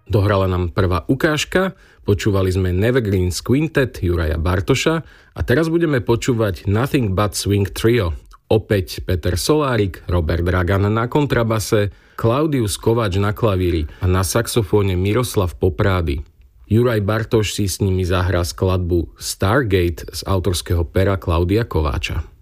Dohrala nám prvá ukážka, počúvali sme Nevergreen's Quintet Juraja Bartoša a teraz budeme počúvať Nothing But Swing Trio. Opäť Peter Solárik, Robert Dragan na kontrabase, Klaudius Kováč na klavíri a na saxofóne Miroslav Poprády. Juraj Bartoš si s nimi zahrá skladbu Stargate z autorského pera Klaudia Kováča.